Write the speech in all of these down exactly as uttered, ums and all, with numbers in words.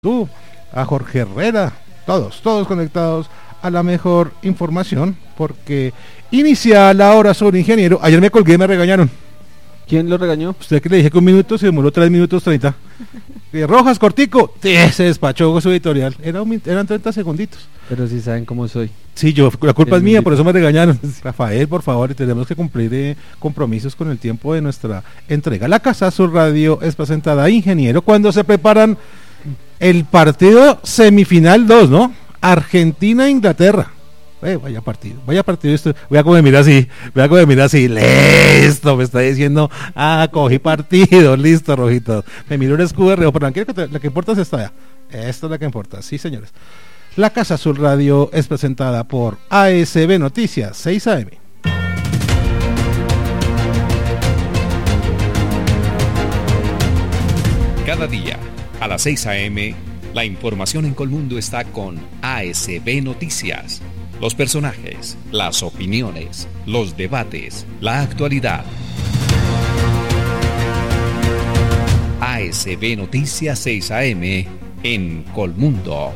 tú, a Jorge Herrera, todos, todos conectados a la mejor información, porque inicia la hora sobre ingeniero. Ayer me colgué y me regañaron. ¿Quién lo regañó? Usted que le dije que un minuto se demoró tres minutos treinta. Y Rojas, cortico, sí, se despachó con su editorial. Era un, eran treinta segunditos. Pero si saben cómo soy. Sí, yo, la culpa El es mía, minutito. por eso me regañaron. Rafael, por favor, tenemos que cumplir eh, compromisos con el tiempo de nuestra entrega. La Casa Azul Radio es presentada a Ingeniero cuando se preparan el partido semifinal dos, ¿no? Argentina-Inglaterra. Eh, vaya partido, vaya partido esto. Voy a comer, mira así, voy a comer, mira así, listo, me está diciendo, ah, cogí partido, listo, Rojito. Me miró el escudo de Río, pero tranquilo, que la que importa es esta ya. Esta es la que importa, sí, señores. La Casa Azul Radio es presentada por A S B Noticias, seis A M. Cada día, a las seis a eme, la información en Colmundo está con A S B Noticias. Los personajes, las opiniones, los debates, la actualidad. A S B Noticias seis a eme en Colmundo.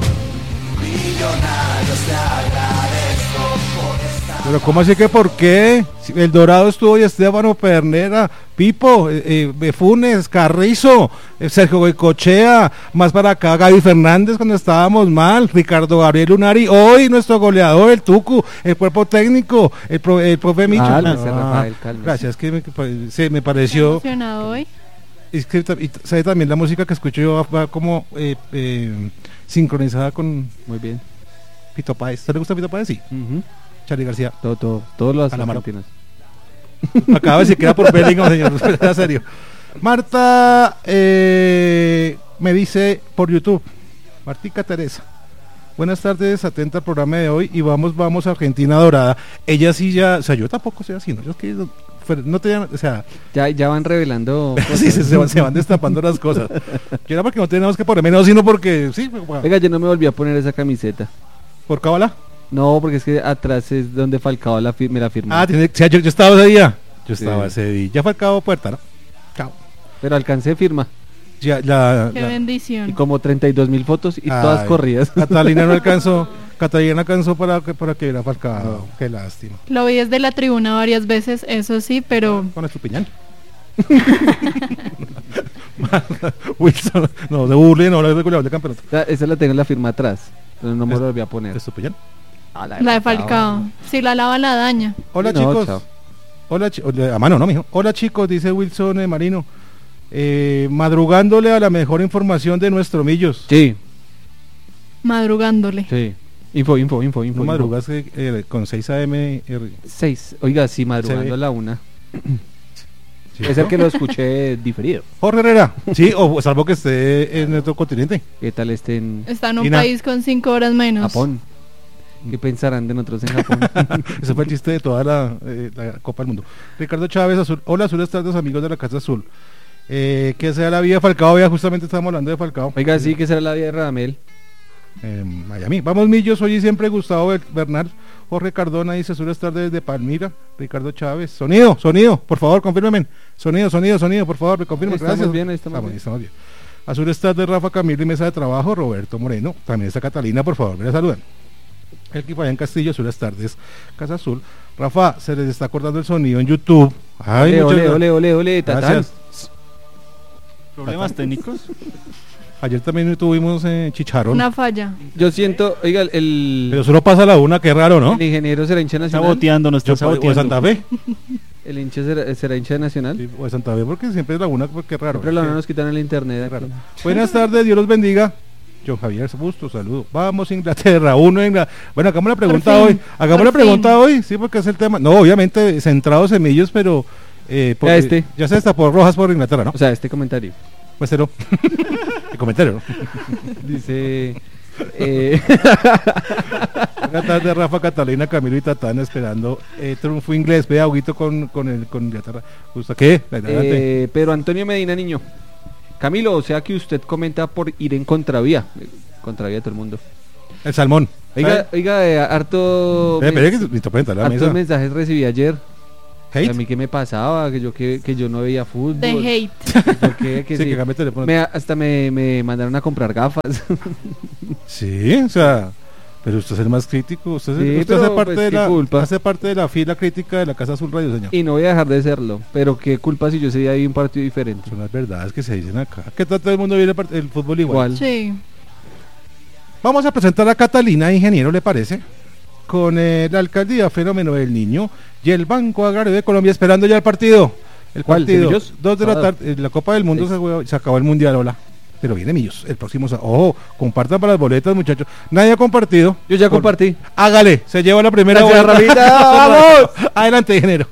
Pero ¿cómo así que por qué? Si El Dorado estuvo y Estefano Pernera, Pipo, eh, eh, Funes, Carrizo, eh, Sergio Goicochea, más para acá Gaby Fernández cuando estábamos mal, Ricardo Gabriel Lunari, hoy nuestro goleador, el Tucu, el cuerpo técnico, el, pro, el profe Micho. Cálmese, Ah, Rafael, cálmese. gracias, que me, que, se me pareció... emocionado hoy. Es que, y sabe también la música que escucho yo va como eh, eh, sincronizada con Muy bien. Pito Páez. ¿Te le gusta Pito Páez? Sí. Uh-huh. Charly García. Todo, todo, todos los Calamaro. argentinos. Acaba de decir que era por Bellingham, señor. En serio. Marta eh, me dice por YouTube. Martica Teresa. Buenas tardes, atenta al programa de hoy y vamos, vamos a Argentina Dorada. Ella sí ya, o sea, yo tampoco soy así, ¿no? Yo es que no te, o sea, Ya, ya van revelando. sí, se, se, van, se van destapando las cosas. Yo era porque no tenemos que poner menos, sino porque, sí, bueno, Oiga, yo no me volví a poner esa camiseta. por cábala. No, porque es que atrás es donde Falcao la fir- me la firmó. Ah, tiene, o sea, yo, yo estaba ese día. Yo Sí. estaba ese día. Ya fue al cabo puerta, ¿no? Chao. Pero alcancé firma. Ya, la, Qué la- bendición. Y como treinta y dos mil fotos y todas Ay, corridas. Catalina no alcanzó. Catalina alcanzó para que para que viera Falcao. No. Qué lástima. Lo vi desde la tribuna varias veces, eso sí, pero Con Estupiñán. Wilson, no, de burle, no, la regulador de campeonato. O sea, esa la tengo en la firma atrás. Pero no me Es- la volví a poner. Estupiñán. Ah, la de Falcao. Si la lava, la daña. Hola, No, chicos. chao. Hola, chi- a mano, no, mijo. Hola, chicos, dice Wilson eh, Marino. Eh, madrugándole a la mejor información de nuestro Millos. Sí, Madrugándole. sí. Info, info, info, info. No info. madrugas eh, eh, con seis A M. eh, Seis. Oiga, sí, madrugando Se ve. a la una. ¿sí, Es no? el que lo escuché diferido. Jorge Herrera. Sí, o salvo que esté en otro continente. ¿Qué tal esté en Está en un Ina. país con cinco horas menos. Japón? ¿Qué pensarán de nosotros en Japón? Ese fue el chiste de toda la, eh, la Copa del Mundo. Ricardo Chávez Azul. Hola, Azul, tardes, amigos de la Casa Azul. Eh, que sea la vida de Falcao. Ya justamente estábamos hablando de Falcao. Oiga, sí, que será la vida de Radamel. En Miami. Vamos, Millos. Hoy y siempre Gustavo Ber- Bernal. Jorge Cardona dice Azul tardes desde Palmira. Ricardo Chávez. Sonido, sonido. Por favor, confírmeme. Sonido, sonido, sonido. Por favor, me confirmen. Ahí estamos Gracias. bien, ahí estamos Estamos, bien. estamos bien. Azul Star de Rafa Camilo y Mesa de Trabajo. Roberto Moreno. También está Catalina, por favor. Me la saludan. El equipo allá en Castillo, Azul tardes, Casa Azul. Rafa, se les está acordando el sonido en YouTube. Ay, Ole, muchas ole, gra- ole, ole, ole, tatán. Gracias. ¿Problemas técnicos? Ayer también tuvimos eh, chicharrón. Una falla. Yo siento, oiga, el, Pero solo pasa la una, qué raro, ¿no? el ingeniero será hincha Está nacional. boteando, no está Yo, o de saboteando. Santa Fe. El hincha será, será hincha nacional. Sí, o de Santa Fe, porque siempre es la una, porque es raro. Siempre la Qué- no nos quitan el internet. qué aquí. raro. Buenas tardes, Dios los bendiga. John Javier Busto, saludo. Vamos Inglaterra, uno en la... Bueno, hagamos la pregunta fin, hoy. Hagamos por la pregunta fin. hoy, sí, porque es el tema. No, obviamente centrados en Millos, pero eh, porque Ya este. ya se destapó Rojas por Inglaterra, ¿no? O sea, este comentario. Pues cero. El comentario, ¿no? Dice... eh, Buenas tardes, Rafa, Catalina, Camilo y Tatán esperando eh, triunfo inglés. Ve, Auguito con, con, el, con Inglaterra. ¿Gusta qué? Adelante. eh, Pedro Antonio Medina Niño. Camilo, o sea que usted comenta por ir en contravía. Eh, Contravía de todo el mundo. El salmón. Oiga, oiga, eh, harto, Espera, mes- espera que me toca entrar a la hartos mesa. mensajes recibí ayer. ¿Y a mí qué me pasaba? Que yo que, que yo no veía fútbol. De hate. Yo que, que Sí, sí. que cambie el teléfono. Me- hasta me, me mandaron a comprar gafas. Sí, o sea, pero usted es el más crítico. Usted, es el- Sí, usted hace, pero, parte pues, de ¿qué la, culpa? hace parte de la fila crítica de la Casa Azul Radio, señor. Y no voy a dejar de serlo. Pero qué culpa si yo ese día vi un partido diferente. Son las verdades que se dicen acá. Que todo el mundo vive el, part- el fútbol igual. Igual. Sí. Vamos a presentar a Catalina, ingeniero, ¿le parece? Con eh, la alcaldía Fenómeno del Niño y el Banco Agrario de Colombia esperando ya el partido. El ¿Cuál? partido. ¿De Millos? Dos de la Sábado. tarde. eh, La Copa del Mundo Sí. se, juega- se acabó el Mundial, hola. Pero viene Millos el próximo sábado. Ojo, compartan para las boletas, muchachos. Nadie ha compartido. Yo ya Por- compartí. Hágale, se lleva la primera Gracias, boleta. Ramita, ¡vamos! Adelante, ingeniero.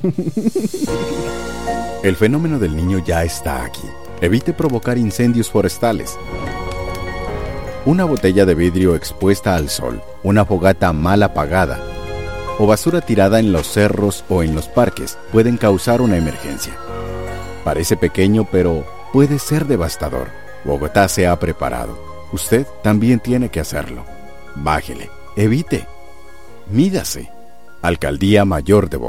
El fenómeno del niño ya está aquí. Evite provocar incendios forestales. Una botella de vidrio expuesta al sol, una fogata mal apagada o basura tirada en los cerros o en los parques pueden causar una emergencia. Parece pequeño, pero puede ser devastador. Bogotá se ha preparado. Usted también tiene que hacerlo. Bájele, evite, mídase. Alcaldía Mayor de Bogotá.